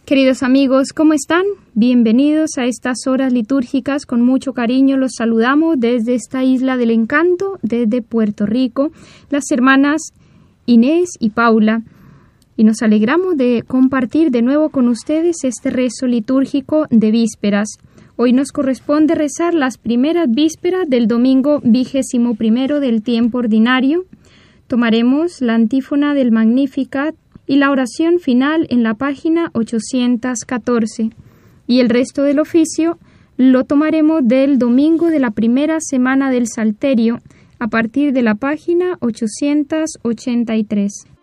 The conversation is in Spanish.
Queridos amigos, ¿cómo están? Bienvenidos a estas horas litúrgicas. Con mucho cariño los saludamos desde esta isla del encanto, desde Puerto Rico, las hermanas Inés y Paula. Y nos alegramos de compartir de nuevo con ustedes este rezo litúrgico de vísperas. Hoy nos corresponde rezar las primeras vísperas del domingo 21 del tiempo ordinario. Tomaremos la antífona del Magnificat y la oración final en la página 814. Y el resto del oficio lo tomaremos del domingo de la primera semana del Salterio, a partir de la página 883.